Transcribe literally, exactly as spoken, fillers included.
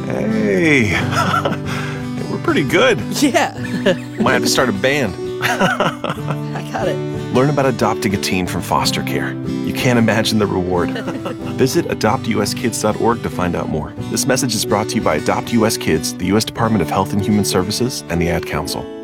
Hey, we're pretty good. Yeah. Might have to start a band. I got it. Learn about adopting a teen from foster care. You can't imagine the reward. Visit adopt u s kids dot org to find out more. This message is brought to you by Adopt U S Kids, the U S Department of Health and Human Services, and the Ad Council.